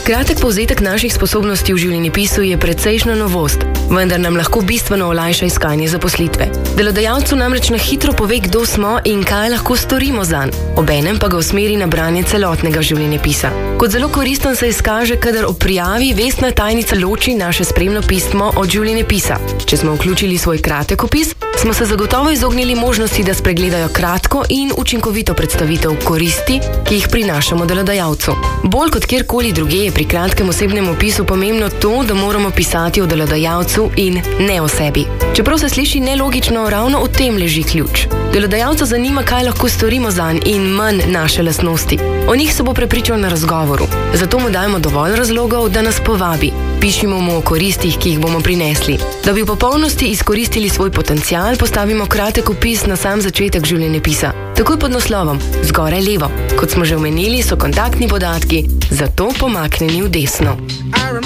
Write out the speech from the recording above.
Kratek povzetek naših sposobnosti v življenjepisu je precejšnja novost, vendar nam lahko bistveno olajša iskanje zaposlitve. Delodajalcu namreč na hitro pove, kdo smo in kaj lahko storimo zanj, obenem pa ga usmeri na branje celotnega življenjepisa. Kot zelo koristen se izkaže, kadar ob prijavi vestna tajnica loči naše spremno pismo od življenjepisa. Če smo vključili svoj kratek opis, smo se zagotovo izognili možnosti, da spregledajo kratko in učinkovito predstavitev koristi, ki jih prinašamo delodajalcu. Bolj kot kjerkoli drugje je pri kratkem osebnem opisu pomembno to, da moramo pisati o delodajalcu in ne o sebi. Čeprav se sliši nelogično, ravno v tem leži ključ. Delodajalca zanima, kaj lahko storimo zanj in manj naše lastnosti. O njih se bo prepričal na razgovoru. Zato mu dajemo dovolj razlogov, da nas povabi. Pišimo mu o koristih, ki jih bomo prinesli. Da bi v popolnosti izkoristili svoj potencial, postavimo kratek opis na sam začetek življenjepisa. Takoj pod naslovom, zgoraj levo. Kot smo že omenili, so kontaktni podatki, zato pomaknjeni v desno.